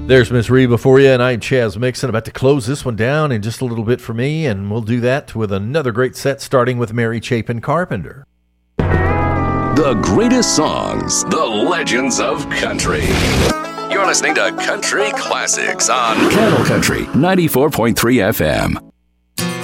There's Miss Reba for you, and I'm Chaz Mixon, about to close this one down in just a little bit for me, and we'll do that with another great set, starting with Mary Chapin Carpenter. The greatest songs, the legends of country. You're listening to Country Classics on Cattle Country 94.3 FM.